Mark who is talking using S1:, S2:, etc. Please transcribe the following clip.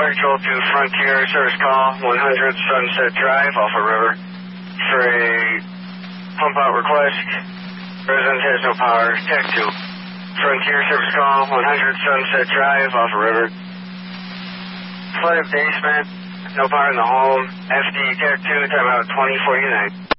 S1: Fire Control to Frontier, service call 100 Sunset Drive, Alpha River. For a pump out request, resident has no power, Tech 2. Frontier, service call 100 Sunset Drive, Alpha River. Flooded basement, no power in the home, FD Tech 2, timeout 2049.